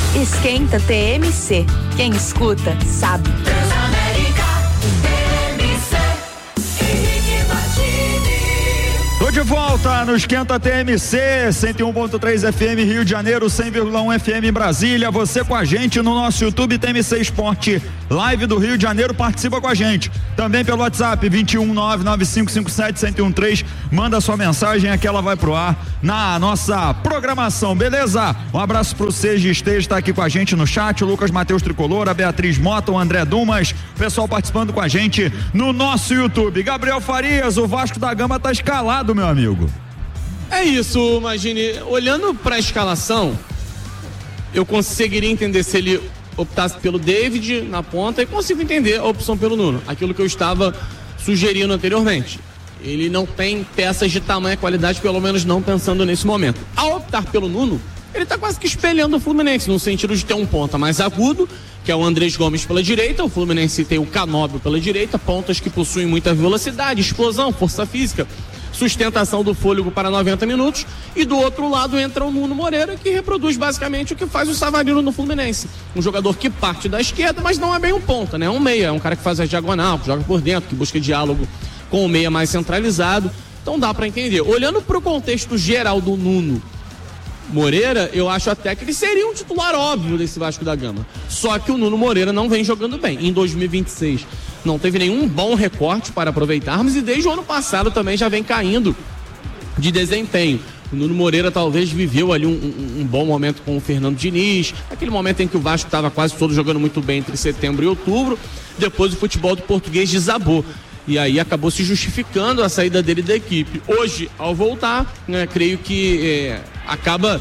Esquenta TMC. Quem escuta, sabe. Tô de volta no Esquenta TMC, 101.3 FM Rio de Janeiro, 100,1 FM em Brasília. Você com a gente no nosso YouTube TMC Esporte Live do Rio de Janeiro, participa com a gente. Também pelo WhatsApp 21995571013. Manda sua mensagem, aqui ela vai pro ar na nossa programação, beleza? Um abraço pro Seja Esteja, está aqui com a gente no chat, o Lucas Matheus Tricolor, a Beatriz Mota, o André Dumas, pessoal participando com a gente no nosso YouTube. Gabriel Farias, o Vasco da Gama tá escalado, meu amigo. É isso, imagine, olhando para a escalação, eu conseguiria entender se ele optasse pelo David na ponta e consigo entender a opção pelo Nuno, aquilo que eu estava sugerindo anteriormente. Ele não tem peças de tamanha qualidade, pelo menos não pensando nesse momento. Ao optar pelo Nuno, ele está quase que espelhando o Fluminense, no sentido de ter um ponta mais agudo, que é o Andrés Gomes pela direita. O Fluminense tem o Canóbio pela direita, pontas que possuem muita velocidade, explosão, força física, sustentação do fôlego para 90 minutos, e do outro lado entra o Nuno Moreira, que reproduz basicamente o que faz o Savarino no Fluminense, um jogador que parte da esquerda, mas não é bem um ponta, né? É um meia, é um cara que faz a diagonal, que joga por dentro, que busca diálogo com o meia mais centralizado, então dá para entender. Olhando para o contexto geral do Nuno Moreira, eu acho até que ele seria um titular óbvio desse Vasco da Gama, só que o Nuno Moreira não vem jogando bem. Em 2026 não teve nenhum bom recorte para aproveitarmos, e desde o ano passado também já vem caindo de desempenho. O Nuno Moreira talvez viveu ali um bom momento com o Fernando Diniz, aquele momento em que o Vasco estava quase todo jogando muito bem entre setembro e outubro. Depois o futebol do português desabou, e aí acabou se justificando a saída dele da equipe. Hoje, ao voltar, creio que acaba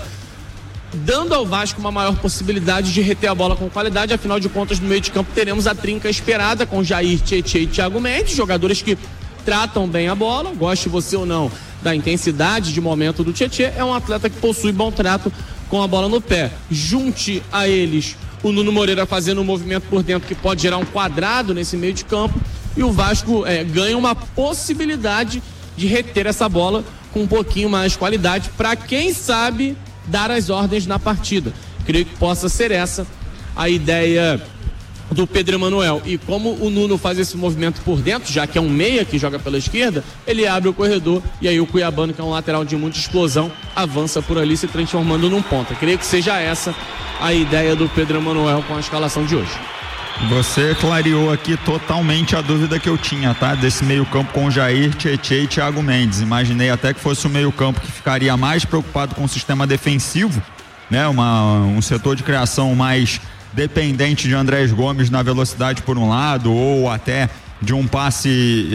dando ao Vasco uma maior possibilidade de reter a bola com qualidade. Afinal de contas, no meio de campo teremos a trinca esperada com Jair, Tietê e Thiago Mendes, jogadores que tratam bem a bola, goste você ou não da intensidade de momento do Tietê, é um atleta que possui bom trato com a bola no pé. Junte a eles o Nuno Moreira fazendo um movimento por dentro que pode gerar um quadrado nesse meio de campo, e o Vasco ganha uma possibilidade de reter essa bola com um pouquinho mais de qualidade, para quem sabe dar as ordens na partida. Creio que possa ser essa a ideia do Pedro Emanuel. E como o Nuno faz esse movimento por dentro, já que é um meia que joga pela esquerda, ele abre o corredor, e aí o Cuiabano, que é um lateral de muita explosão, avança por ali, se transformando num ponta. Creio que seja essa a ideia do Pedro Emanuel com a escalação de hoje. Você clareou aqui totalmente a dúvida que eu tinha, tá? Desse meio campo com Jair, Tietê e Thiago Mendes. Imaginei até que fosse um meio campo que ficaria mais preocupado com o sistema defensivo, né? Um setor de criação mais dependente de Andrés Gomes na velocidade por um lado, ou até de um passe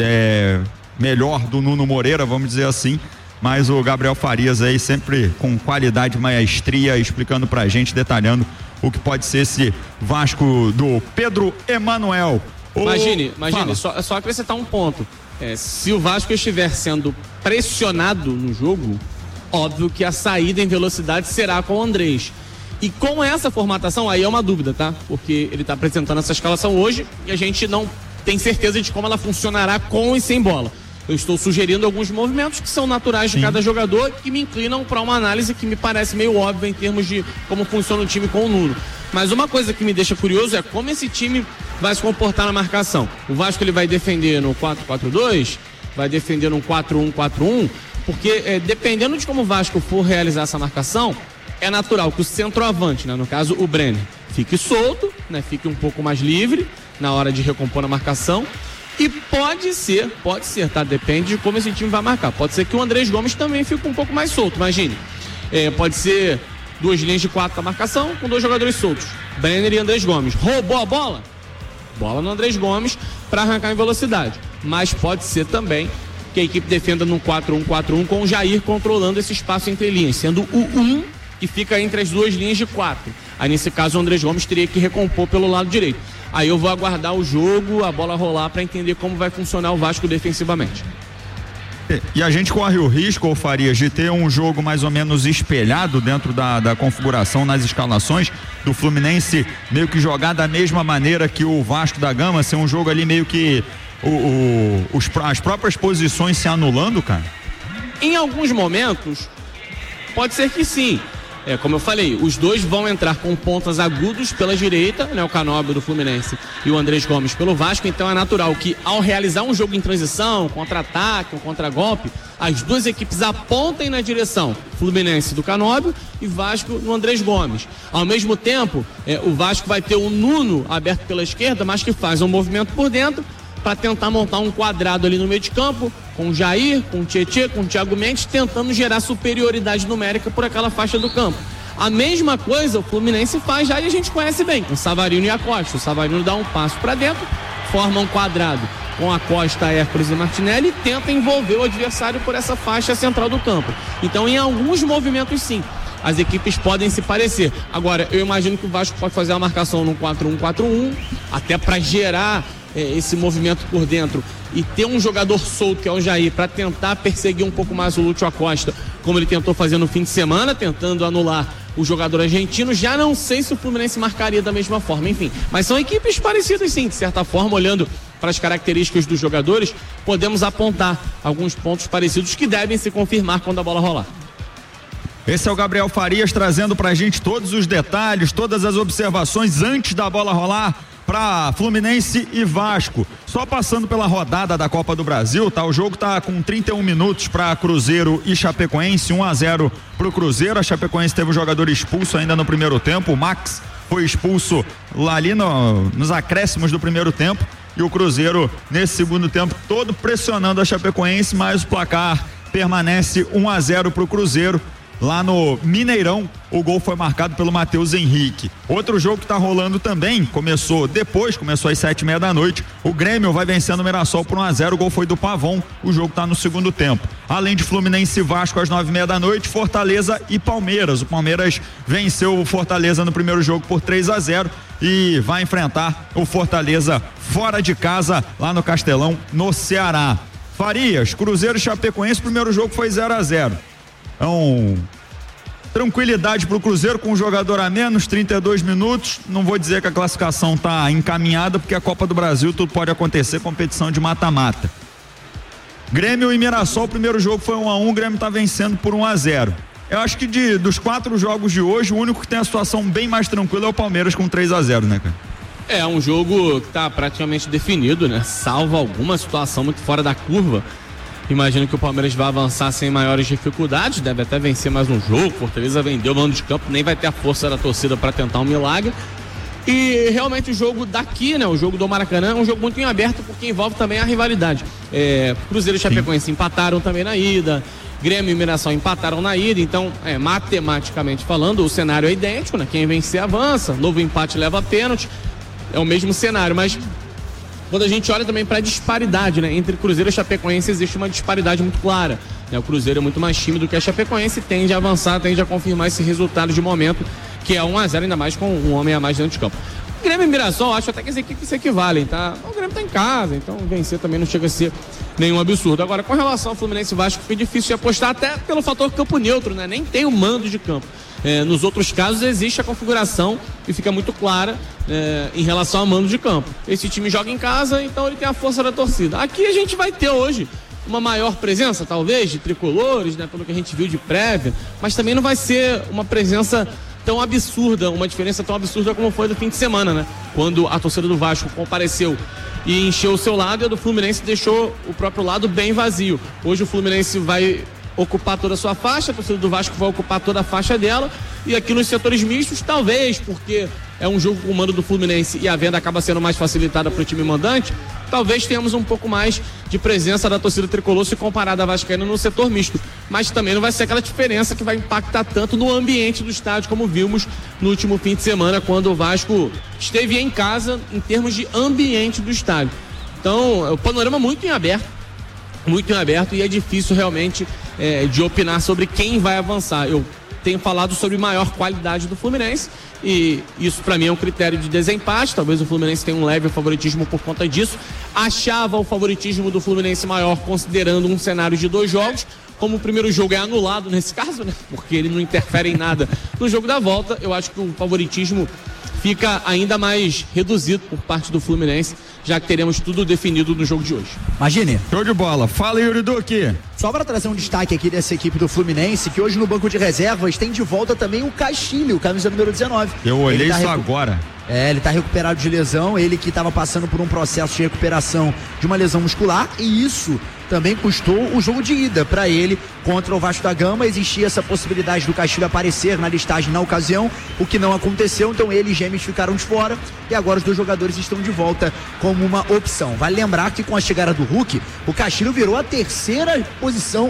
melhor do Nuno Moreira, vamos dizer assim. Mas o Gabriel Farias aí sempre com qualidade, maestria, explicando pra gente, detalhando o que pode ser esse Vasco do Pedro Emanuel. Imagine, só acrescentar um ponto. Se o Vasco estiver sendo pressionado no jogo, óbvio que a saída em velocidade será com o Andrés. E com essa formatação, aí é uma dúvida, tá? Porque ele tá apresentando essa escalação hoje e a gente não tem certeza de como ela funcionará com e sem bola. Eu estou sugerindo alguns movimentos que são naturais de cada jogador, que me inclinam para uma análise que me parece meio óbvia em termos de como funciona o time com o Nuno. Mas uma coisa que me deixa curioso é como esse time vai se comportar na marcação. O Vasco ele vai defender no 4-4-2, vai defender no 4-1-4-1, porque dependendo de como o Vasco for realizar essa marcação, é natural que o centroavante, né, no caso o Brenner, fique solto, né, fique um pouco mais livre na hora de recompor a marcação. E pode ser, tá? Depende de como esse time vai marcar. Pode ser que o Andrés Gomes também fique um pouco mais solto, imagine. Pode ser 2 linhas de 4 da marcação com 2 jogadores soltos, Brenner e Andrés Gomes. Roubou a bola? Bola no Andrés Gomes para arrancar em velocidade. Mas pode ser também que a equipe defenda num 4-1-4-1 com o Jair controlando esse espaço entre linhas, sendo o 1 que fica entre as 2 linhas de 4. Aí nesse caso o Andrés Gomes teria que recompor pelo lado direito. Aí eu vou aguardar o jogo, a bola rolar, para entender como vai funcionar o Vasco defensivamente. E a gente corre o risco, Farias, de ter um jogo mais ou menos espelhado dentro da configuração nas escalações do Fluminense, meio que jogar da mesma maneira que o Vasco da Gama, ser um jogo ali meio que as próprias posições se anulando, cara? Em alguns momentos, pode ser que sim. Como eu falei, os dois vão entrar com pontas agudos pela direita, né, o Canóbio do Fluminense e o Andrés Gomes pelo Vasco, então é natural que ao realizar um jogo em transição, contra-ataque, um contra-golpe, as duas equipes apontem na direção Fluminense do Canóbio e Vasco no Andrés Gomes. Ao mesmo tempo, o Vasco vai ter o Nuno aberto pela esquerda, mas que faz um movimento por dentro para tentar montar um quadrado ali no meio de campo, com o Jair, com o Tietê, com o Thiago Mendes, tentando gerar superioridade numérica por aquela faixa do campo. A mesma coisa o Fluminense faz já e a gente conhece bem, com o Savarino e a Costa. O Savarino dá um passo para dentro, forma um quadrado com a Costa, Hércules e Martinelli e tenta envolver o adversário por essa faixa central do campo. Então, em alguns movimentos, sim, as equipes podem se parecer. Agora, eu imagino que o Vasco pode fazer a marcação no 4-1-4-1, até para gerar esse movimento por dentro e ter um jogador solto, que é o Jair, para tentar perseguir um pouco mais o Lúcio Acosta, como ele tentou fazer no fim de semana, tentando anular o jogador argentino. Já não sei se o Fluminense marcaria da mesma forma, enfim. Mas são equipes parecidas, sim, de certa forma, olhando para as características dos jogadores, podemos apontar alguns pontos parecidos que devem se confirmar quando a bola rolar. Esse é o Gabriel Farias trazendo pra gente todos os detalhes, todas as observações antes da bola rolar para Fluminense e Vasco. Só passando pela rodada da Copa do Brasil, tá? O jogo tá com 31 minutos para Cruzeiro e Chapecoense, 1-0 pro Cruzeiro. A Chapecoense teve um jogador expulso ainda no primeiro tempo, o Max foi expulso lá ali nos acréscimos do primeiro tempo, e o Cruzeiro nesse segundo tempo todo pressionando a Chapecoense, mas o placar permanece 1-0 pro Cruzeiro. Lá no Mineirão, o gol foi marcado pelo Matheus Henrique. Outro jogo que tá rolando também, começou às 7:30 da noite. O Grêmio vai vencendo o Mirassol por 1-0, o gol foi do Pavon. O jogo tá no segundo tempo. Além de Fluminense e Vasco às 9:30 da noite, Fortaleza e Palmeiras. O Palmeiras venceu o Fortaleza no primeiro jogo por 3-0 e vai enfrentar o Fortaleza fora de casa, lá no Castelão, no Ceará. Farias, Cruzeiro e Chapecoense, o primeiro jogo foi 0-0. Então, tranquilidade pro Cruzeiro com um jogador a menos, 32 minutos. Não vou dizer que a classificação tá encaminhada, porque a Copa do Brasil tudo pode acontecer, competição de mata-mata. Grêmio e Mirassol, o primeiro jogo foi 1-1, o Grêmio tá vencendo por 1-0. Eu acho que dos 4 jogos de hoje, o único que tem a situação bem mais tranquila é o Palmeiras com 3-0, né, cara? É um jogo que tá praticamente definido, né? Salvo alguma situação muito fora da curva. Imagino que o Palmeiras vai avançar sem maiores dificuldades, deve até vencer mais um jogo. Fortaleza vendeu o mando de campo, nem vai ter a força da torcida para tentar um milagre. E realmente o jogo daqui, né, o jogo do Maracanã, é um jogo muito em aberto, porque envolve também a rivalidade. Cruzeiro e Chapecoense empataram também na ida, Grêmio e Mirassol empataram na ida, então, matematicamente falando, o cenário é idêntico, né? Quem vencer avança, novo empate leva a pênalti, é o mesmo cenário, mas quando a gente olha também para a disparidade, né, entre Cruzeiro e Chapecoense, existe uma disparidade muito clara, né? O Cruzeiro é muito mais tímido que a Chapecoense, tende a avançar, tende a confirmar esse resultado de momento, que é 1-0, ainda mais com um homem a mais dentro de campo. Grêmio e Mirassol, acho até que as equipes se equivalem, tá? O Grêmio tá em casa, então vencer também não chega a ser nenhum absurdo. Agora, com relação ao Fluminense e Vasco, foi difícil de apostar, até pelo fator campo neutro, né? Nem tem o mando de campo. Nos outros casos existe a configuração e fica muito clara em relação ao mando de campo. Esse time joga em casa, então ele tem a força da torcida. Aqui a gente vai ter hoje uma maior presença, talvez, de tricolores, né? Pelo que a gente viu de prévia, mas também não vai ser uma presença tão absurda, uma diferença tão absurda como foi do fim de semana, né? Quando a torcida do Vasco compareceu e encheu o seu lado, e a do Fluminense deixou o próprio lado bem vazio. Hoje o Fluminense vai ocupar toda a sua faixa, a torcida do Vasco vai ocupar toda a faixa dela, e aqui nos setores mistos, talvez, porque é um jogo com o mando do Fluminense e a venda acaba sendo mais facilitada para o time mandante, talvez tenhamos um pouco mais de presença da torcida tricolor se comparada à vascaína no setor misto, mas também não vai ser aquela diferença que vai impactar tanto no ambiente do estádio, como vimos no último fim de semana, quando o Vasco esteve em casa em termos de ambiente do estádio. Então, é o panorama muito em aberto, e é difícil realmente de opinar sobre quem vai avançar. Eu tenho falado sobre maior qualidade do Fluminense, e isso para mim é um critério de desempate. Talvez o Fluminense tenha um leve favoritismo por conta disso. Achava o favoritismo do Fluminense maior considerando um cenário de 2 jogos. como o primeiro jogo é anulado nesse caso, né? Porque ele não interfere em nada no jogo da volta, eu acho que o favoritismo fica ainda mais reduzido por parte do Fluminense, já que teremos tudo definido no jogo de hoje. Imagine. Show de bola. Fala, Yuri Duque. Só para trazer um destaque aqui dessa equipe do Fluminense, que hoje no banco de reservas tem de volta também o Castilho, camisa número 19. Eu olhei isso agora. Ele tá recuperado de lesão, ele que estava passando por um processo de recuperação de uma lesão muscular, e isso também custou o jogo de ida para ele contra o Vasco da Gama. Existia essa possibilidade do Castilho aparecer na listagem na ocasião, o que não aconteceu, então ele e Gêmeos ficaram de fora, e agora os dois jogadores estão de volta como uma opção. Vale lembrar que com a chegada do Hulk, o Castilho virou a terceira posição,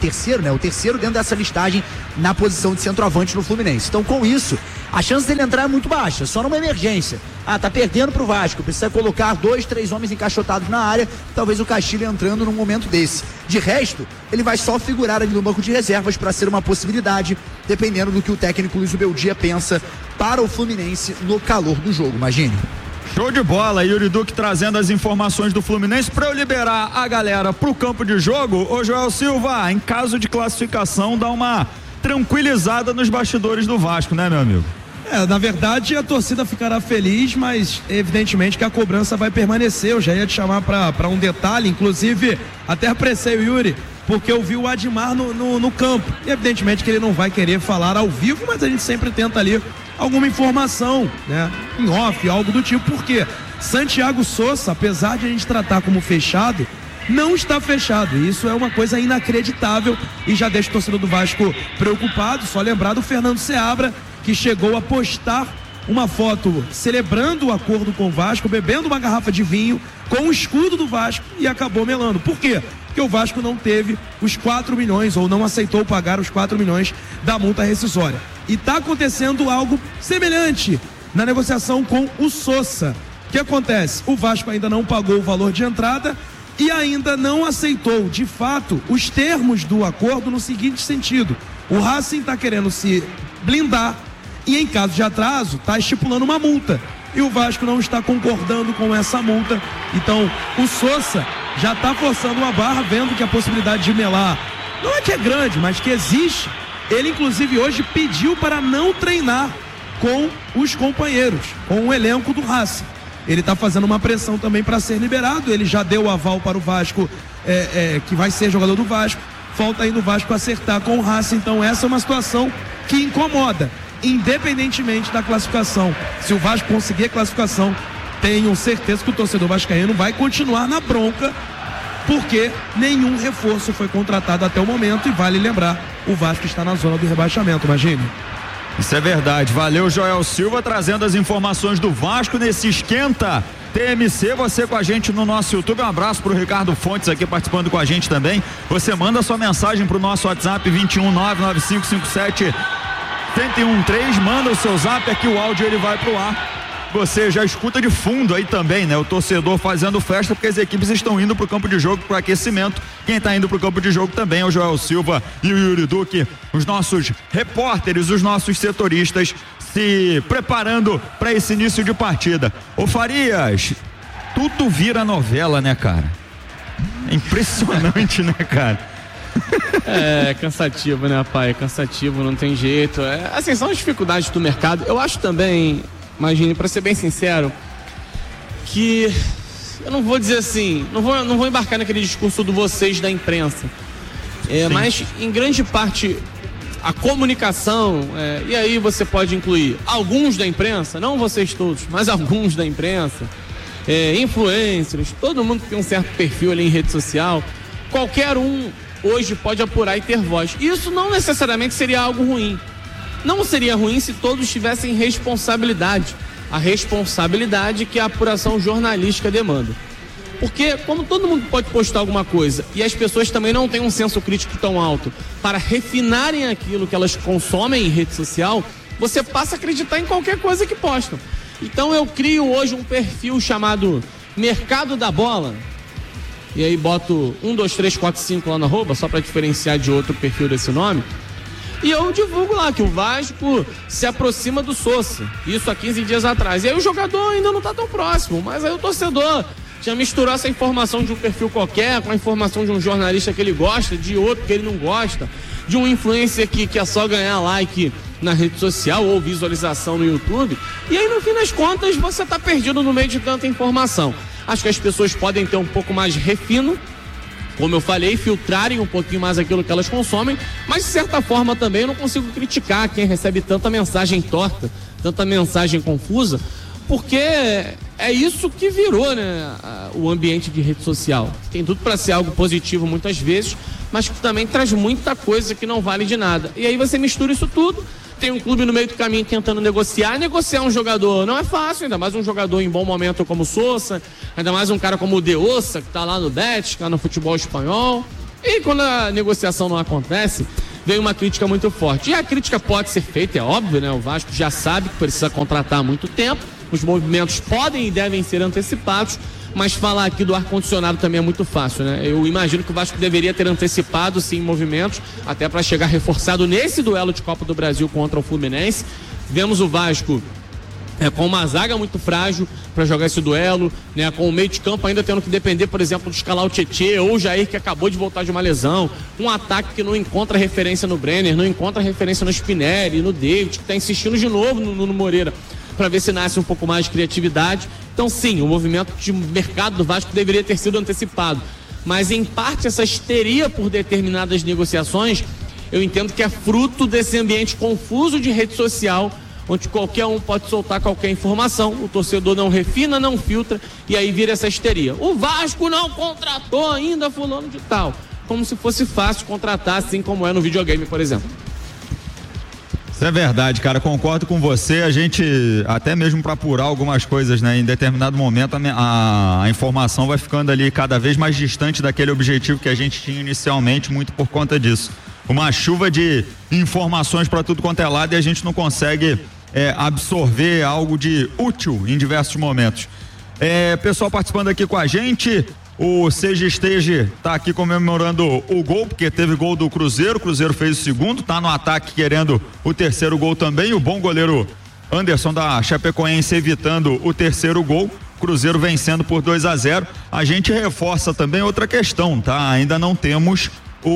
o terceiro dentro dessa listagem na posição de centroavante no Fluminense. Então com isso, a chance dele entrar é muito baixa, só numa emergência. Tá perdendo pro Vasco, precisa colocar 2, 3 homens encaixotados na área, talvez o Castilho entrando num momento desse. De resto, ele vai só figurar ali no banco de reservas para ser uma possibilidade, dependendo do que o técnico Luiz Beldia pensa para o Fluminense no calor do jogo, imagine. Show de bola, Yuri Duque trazendo as informações do Fluminense. Para eu liberar a galera pro campo de jogo, ô Joel Silva, em caso de classificação, dá uma tranquilizada nos bastidores do Vasco, né, meu amigo? Na verdade a torcida ficará feliz, mas evidentemente que a cobrança vai permanecer. Eu já ia te chamar para um detalhe, inclusive até apressei o Yuri, porque eu vi o Admar no campo, e evidentemente que ele não vai querer falar ao vivo, mas a gente sempre tenta ali alguma informação, né, em off, algo do tipo, porque Santiago Sousa, apesar de a gente tratar como fechado, não está fechado, e isso é uma coisa inacreditável e já deixa o torcedor do Vasco preocupado. Só lembrar do Fernando Seabra, que chegou a postar uma foto celebrando o acordo com o Vasco, bebendo uma garrafa de vinho com o escudo do Vasco, e acabou melando. Por quê? Porque o Vasco não teve os 4 milhões, ou não aceitou pagar os 4 milhões da multa rescisória. E está acontecendo algo semelhante na negociação com o Sousa. O que acontece? O Vasco ainda não pagou o valor de entrada e ainda não aceitou, de fato, os termos do acordo no seguinte sentido: o Racing está querendo se blindar e, em caso de atraso, está estipulando uma multa, e o Vasco não está concordando com essa multa. Então o Sousa já está forçando uma barra, vendo que a possibilidade de melar não é que é grande, mas que existe. Ele inclusive hoje pediu para não treinar com os companheiros, com o elenco do Racing. Ele está fazendo uma pressão também para ser liberado. Ele já deu o aval para o Vasco, que vai ser jogador do Vasco. Falta ainda o Vasco acertar com o Racing. Então essa é uma situação que incomoda, independentemente da classificação. Se o Vasco conseguir a classificação, tenho certeza que o torcedor vascaíno vai continuar na bronca, porque nenhum reforço foi contratado até o momento. E vale lembrar, o Vasco está na zona do rebaixamento, imagine. Isso é verdade. Valeu, Joel Silva, trazendo as informações do Vasco nesse esquenta TMC. Você com a gente no nosso YouTube. Um abraço pro Ricardo Fontes aqui participando com a gente também. Você manda sua mensagem pro nosso WhatsApp 2199557-1013. Manda o seu zap aqui, o áudio ele vai pro ar. Você já escuta de fundo aí também, né? O torcedor fazendo festa, porque as equipes estão indo pro campo de jogo pro aquecimento. Quem tá indo pro campo de jogo também é o Joel Silva e o Yuri Duque, os nossos repórteres, os nossos setoristas se preparando para esse início de partida. Ô Farias, tudo vira novela, né, cara? É impressionante, né, cara? É cansativo, né, pai? É cansativo, não tem jeito. Assim, são as dificuldades do mercado. Eu acho também, imagine, para ser bem sincero, que eu não vou dizer assim, não vou embarcar naquele discurso do vocês da imprensa, mas em grande parte a comunicação, e aí você pode incluir alguns da imprensa, não vocês todos, mas alguns da imprensa, influencers, todo mundo que tem um certo perfil ali em rede social, qualquer um hoje pode apurar e ter voz. Isso não necessariamente seria algo ruim. Não seria ruim se todos tivessem responsabilidade. A responsabilidade que a apuração jornalística demanda. Porque como todo mundo pode postar alguma coisa e as pessoas também não têm um senso crítico tão alto para refinarem aquilo que elas consomem em rede social, você passa a acreditar em qualquer coisa que postam. Então eu crio hoje um perfil chamado Mercado da Bola, e aí boto 1, 2, 3, 4, 5 lá na arroba, só para diferenciar de outro perfil desse nome. E eu divulgo lá que o Vasco se aproxima do Sousa, isso há 15 dias atrás. E aí o jogador ainda não está tão próximo, mas aí o torcedor Já misturou essa informação de um perfil qualquer com a informação de um jornalista que ele gosta, de outro que ele não gosta, de um influencer que quer só ganhar like na rede social ou visualização no YouTube. E aí, no fim das contas, você tá perdido no meio de tanta informação. Acho que as pessoas podem ter um pouco mais de refino, como eu falei, filtrarem um pouquinho mais aquilo que elas consomem, mas de certa forma também eu não consigo criticar quem recebe tanta mensagem torta, tanta mensagem confusa, porque é isso que virou, né, o ambiente de rede social. Tem tudo para ser algo positivo muitas vezes, mas que também traz muita coisa que não vale de nada. E aí você mistura isso tudo, tem um clube no meio do caminho tentando negociar um jogador não é fácil, ainda mais um jogador em bom momento como o Sousa, ainda mais um cara como o De Ossa, que tá lá no Betis, que tá no futebol espanhol. E quando a negociação não acontece, vem uma crítica muito forte. E a crítica pode ser feita, é óbvio, né? O Vasco já sabe que precisa contratar há muito tempo, os movimentos podem e devem ser antecipados, mas falar aqui do ar-condicionado também é muito fácil, né? Eu imagino que o Vasco deveria ter antecipado, sim, movimentos, até para chegar reforçado nesse duelo de Copa do Brasil contra o Fluminense. Vemos o Vasco com uma zaga muito frágil para jogar esse duelo, né? Com o meio de campo ainda tendo que depender, por exemplo, de escalar o Tietê ou o Jair, que acabou de voltar de uma lesão, um ataque que não encontra referência no Brenner, não encontra referência no Spinelli, no David, que está insistindo de novo no Moreira, para ver se nasce um pouco mais de criatividade. Então sim, o movimento de mercado do Vasco deveria ter sido antecipado, mas em parte essa histeria por determinadas negociações, eu entendo que é fruto desse ambiente confuso de rede social, onde qualquer um pode soltar qualquer informação, o torcedor não refina, não filtra, e aí vira essa histeria. O Vasco não contratou ainda fulano de tal, como se fosse fácil contratar, assim como é no videogame, por exemplo. Isso é verdade, cara, concordo com você. A gente, até mesmo para apurar algumas coisas, né, em determinado momento a informação vai ficando ali cada vez mais distante daquele objetivo que a gente tinha inicialmente, muito por conta disso. Uma chuva de informações para tudo quanto é lado e a gente não consegue absorver algo de útil em diversos momentos. Pessoal participando aqui com a gente, o Seja Esteja tá aqui comemorando o gol, porque teve gol do Cruzeiro, o Cruzeiro fez o segundo, tá no ataque querendo o terceiro gol também, o bom goleiro Anderson da Chapecoense evitando o terceiro gol, Cruzeiro vencendo por 2-0. A gente reforça também outra questão, tá? Ainda não temos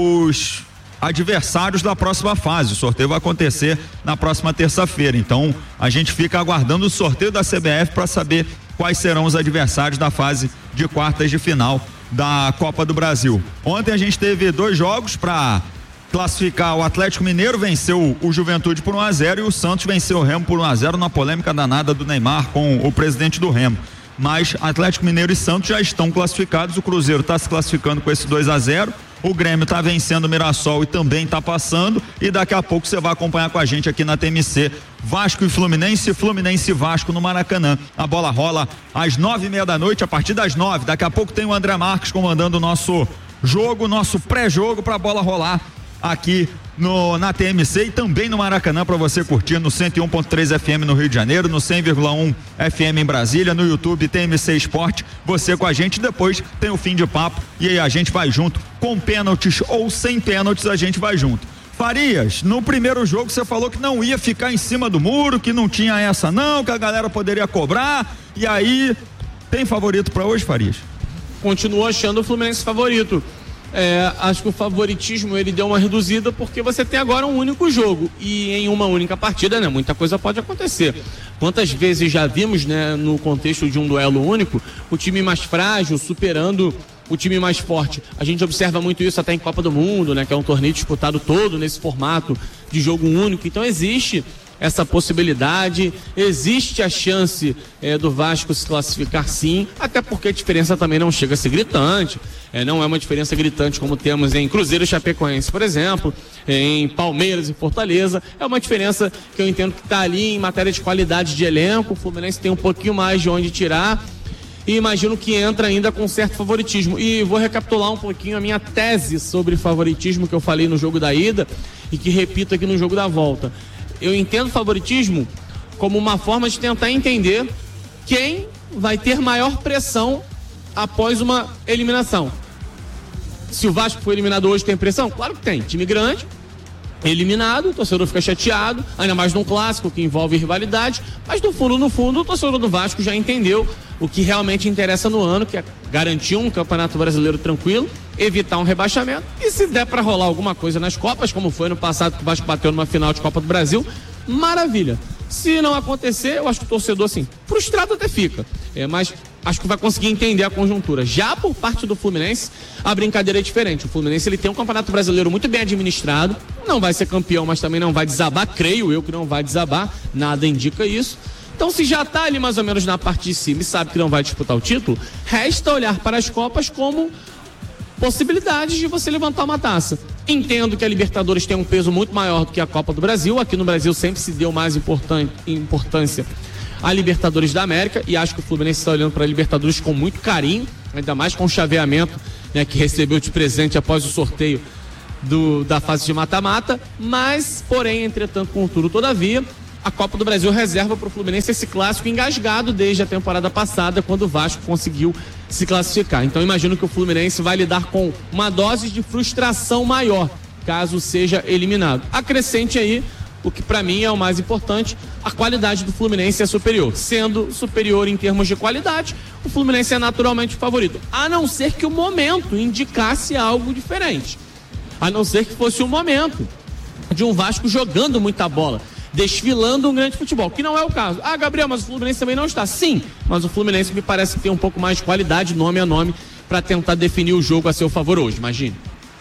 os adversários da próxima fase, o sorteio vai acontecer na próxima terça-feira, então a gente fica aguardando o sorteio da CBF para saber quais serão os adversários da fase de quartas de final da Copa do Brasil. Ontem a gente teve 2 jogos para classificar. O Atlético Mineiro venceu o Juventude por 1-0 e o Santos venceu o Remo por 1-0 na polêmica danada do Neymar com o presidente do Remo. Mas Atlético Mineiro e Santos já estão classificados, o Cruzeiro está se classificando com esse 2-0, o Grêmio está vencendo o Mirassol e também está passando, e daqui a pouco você vai acompanhar com a gente aqui na TMC, Vasco e Fluminense, Fluminense e Vasco no Maracanã. A bola rola às 9:30 da noite, a partir das 9, daqui a pouco tem o André Marques comandando o nosso jogo, nosso pré-jogo para a bola rolar aqui na TMC e também no Maracanã para você curtir no 101.3 FM no Rio de Janeiro, no 100,1 FM em Brasília, no YouTube TMC Esporte, você com a gente, depois tem o fim de papo e aí a gente vai junto, com pênaltis ou sem pênaltis a gente vai junto. Farias, no primeiro jogo você falou que não ia ficar em cima do muro, que não tinha essa não, que a galera poderia cobrar, e aí tem favorito para hoje, Farias? Continuo achando o Fluminense favorito. Acho que o favoritismo ele deu uma reduzida porque você tem agora um único jogo e em uma única partida, né, muita coisa pode acontecer. Quantas vezes já vimos, né, no contexto de um duelo único, o time mais frágil superando o time mais forte. A gente observa muito isso até em Copa do Mundo, né, que é um torneio disputado todo nesse formato de jogo único. Então existe essa possibilidade, existe a chance do Vasco se classificar sim, até porque a diferença também não chega a ser gritante, não é uma diferença gritante como temos em Cruzeiro e Chapecoense, por exemplo, em Palmeiras e Fortaleza, é uma diferença que eu entendo que está ali em matéria de qualidade de elenco, o Fluminense tem um pouquinho mais de onde tirar, e imagino que entra ainda com certo favoritismo. E vou recapitular um pouquinho a minha tese sobre favoritismo que eu falei no jogo da ida e que repito aqui no jogo da volta. Eu entendo favoritismo como uma forma de tentar entender quem vai ter maior pressão após uma eliminação. Se o Vasco foi eliminado hoje, tem pressão? Claro que tem. Time grande, eliminado, o torcedor fica chateado, ainda mais num clássico que envolve rivalidade, mas no fundo, o torcedor do Vasco já entendeu o que realmente interessa no ano, que é garantir um campeonato brasileiro tranquilo, evitar um rebaixamento, e se der para rolar alguma coisa nas Copas, como foi no passado que o Vasco bateu numa final de Copa do Brasil, maravilha. Se não acontecer, eu acho que o torcedor, assim, frustrado até fica, mas acho que vai conseguir entender a conjuntura. Já por parte do Fluminense, a brincadeira é diferente. O Fluminense, ele tem um campeonato brasileiro muito bem administrado, não vai ser campeão, mas também não vai desabar, creio eu que não vai desabar, nada indica isso. Então, se já está ali mais ou menos na parte de cima e sabe que não vai disputar o título, resta olhar para as Copas como possibilidades de você levantar uma taça. Entendo que a Libertadores tem um peso muito maior do que a Copa do Brasil. Aqui no Brasil sempre se deu mais importância a Libertadores da América, e acho que o Fluminense está olhando para a Libertadores com muito carinho, ainda mais com o chaveamento, né, que recebeu de presente após o sorteio da fase de mata-mata. Mas, porém, entretanto, contudo, todavia, a Copa do Brasil reserva para o Fluminense esse clássico engasgado desde a temporada passada, quando o Vasco conseguiu se classificar. Então imagino que o Fluminense vai lidar com uma dose de frustração maior, caso seja eliminado. Acrescente aí, o que para mim é o mais importante, a qualidade do Fluminense é superior. Sendo superior em termos de qualidade, o Fluminense é naturalmente o favorito. A não ser que o momento indicasse algo diferente. A não ser que fosse um momento de um Vasco jogando muita bola, desfilando um grande futebol, que não é o caso. Ah, Gabriel, mas o Fluminense também não está. Sim, mas o Fluminense me parece que tem um pouco mais de qualidade, nome a nome, para tentar definir o jogo a seu favor hoje, imagine.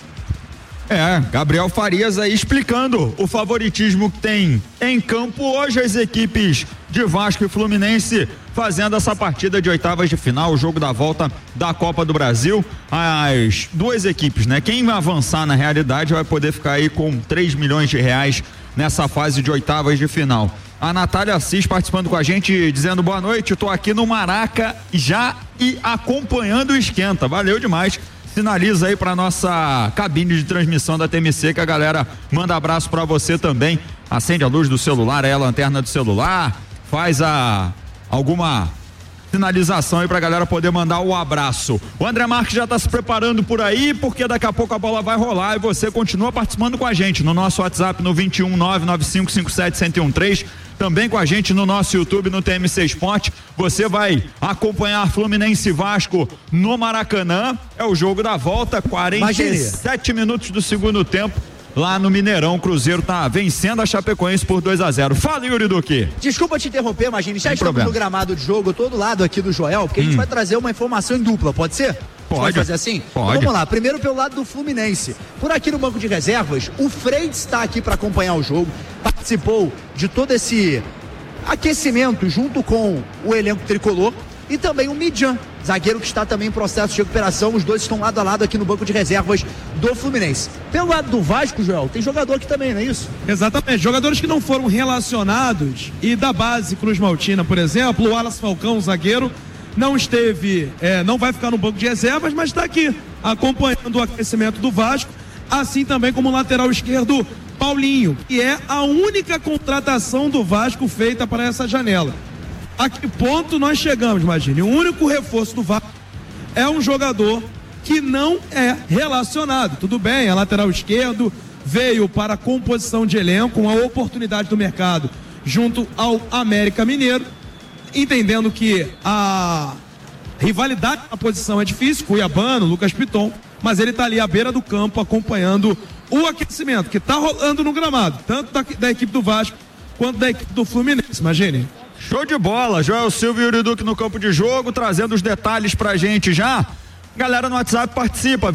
Gabriel Farias aí explicando o favoritismo que tem em campo hoje as equipes de Vasco e Fluminense fazendo essa partida de oitavas de final, o jogo da volta da Copa do Brasil. As duas equipes, né? Quem vai avançar na realidade vai poder ficar aí com 3 milhões de reais nessa fase de oitavas de final. A Natália Assis participando com a gente, dizendo boa noite, tô aqui no Maraca já e acompanhando o esquenta, valeu demais. Sinaliza aí pra nossa cabine de transmissão da TMC que a galera manda abraço pra você também. Acende a luz do celular, a lanterna do celular, faz alguma sinalização aí pra galera poder mandar o abraço. O André Marques já tá se preparando por aí, porque daqui a pouco a bola vai rolar e você continua participando com a gente no nosso WhatsApp no 21995571013, também com a gente no nosso YouTube no TMC Esporte. Você vai acompanhar Fluminense e Vasco no Maracanã, é o jogo da volta, 47 minutos do segundo tempo. Lá no Mineirão, o Cruzeiro tá vencendo a Chapecoense por 2-0. Fala, Yuri Duque. Desculpa te interromper, Magini, já estamos no gramado de jogo, eu tô do lado aqui do Joel, porque a gente vai trazer uma informação em dupla, pode ser? Pode fazer assim? Pode. Então, vamos lá, primeiro pelo lado do Fluminense. Por aqui no banco de reservas, o Freitas está aqui para acompanhar o jogo, participou de todo esse aquecimento junto com o elenco tricolor, e também o Midjan, zagueiro que está também em processo de recuperação. Os dois estão lado a lado aqui no banco de reservas do Fluminense. Pelo lado do Vasco, Joel, tem jogador aqui também, não é isso? Exatamente, jogadores que não foram relacionados, e da base Cruz Maltina, por exemplo, o Wallace Falcão, zagueiro, não esteve, não vai ficar no banco de reservas, mas está aqui acompanhando o aquecimento do Vasco, assim também como o lateral esquerdo Paulinho, que é a única contratação do Vasco feita para essa janela. A que ponto nós chegamos, imagine? O único reforço do Vasco é um jogador que não é relacionado. Tudo bem, é lateral esquerdo, veio para a composição de elenco, uma oportunidade do mercado junto ao América Mineiro, entendendo que a rivalidade na posição é difícil, Cuiabano, Lucas Piton, mas ele está ali à beira do campo acompanhando o aquecimento que está rolando no gramado, tanto da equipe do Vasco quanto da equipe do Fluminense, imagine. Show de bola, Joel Silva e Yuri Duque no campo de jogo, trazendo os detalhes pra gente já. Galera no WhatsApp participa,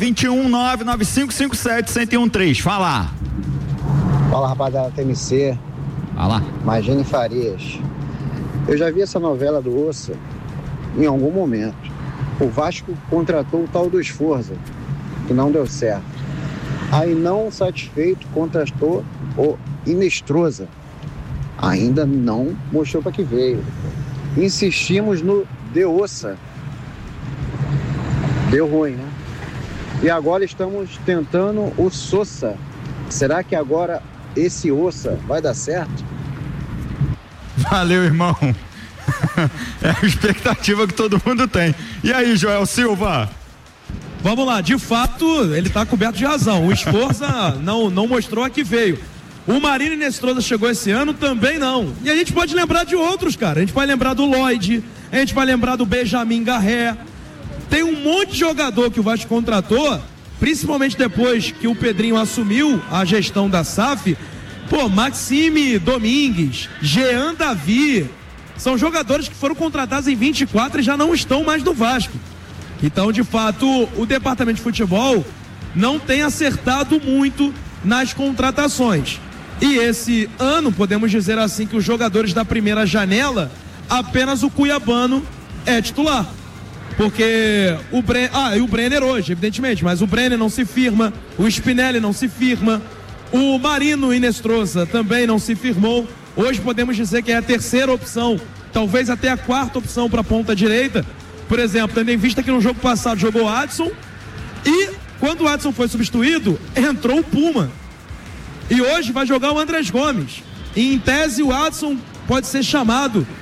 21995571013, fala. Fala, rapaziada da TMC. Fala. Magini Farias. Eu já vi essa novela do Ossa em algum momento. O Vasco contratou o tal do Esforza, que não deu certo. Aí, não satisfeito, contratou o Inestrosa. Ainda não mostrou para que veio. Insistimos no De Ossa. Deu ruim, né? E agora estamos tentando o Sosa. Será que agora esse Ossa vai dar certo? Valeu, irmão. É a expectativa que todo mundo tem. E aí, Joel Silva? Vamos lá, de fato, ele está coberto de razão. O Esforza não mostrou a que veio. O Marino Inestrosa chegou esse ano, também não. E a gente pode lembrar de outros, cara. A gente vai lembrar do Lloyd, a gente vai lembrar do Benjamin Garré. Tem um monte de jogador que o Vasco contratou, principalmente depois que o Pedrinho assumiu a gestão da SAF. Pô, Maxime Domingues, Jean Davi, são jogadores que foram contratados em 24 e já não estão mais no Vasco. Então, de fato, o departamento de futebol não tem acertado muito nas contratações. E esse ano, podemos dizer assim, que os jogadores da primeira janela, apenas o Cuiabano é titular. Porque o Brenner hoje, evidentemente, mas o Brenner não se firma, o Spinelli não se firma, o Marino Inestrosa também não se firmou. Hoje podemos dizer que é a terceira opção, talvez até a quarta opção para a ponta direita. Por exemplo, tendo em vista que no jogo passado jogou o Adson e quando o Adson foi substituído, entrou o Puma. E hoje vai jogar o Andrés Gomes. E em tese o Adson pode ser chamado